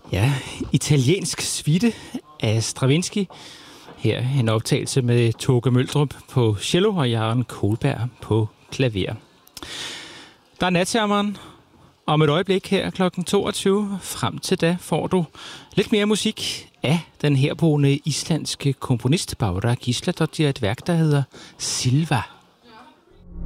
Ja, italiensk suite af Stravinsky. Her en optagelse med Toke Møldrup på cello og Jørgen Kohlberg på klaver. Der er natjammeren. Om et øjeblik her kl. 22. Frem til da får du lidt mere musik af den herboende islandske komponist Bára Gísladóttir, et værk, der hedder Silva.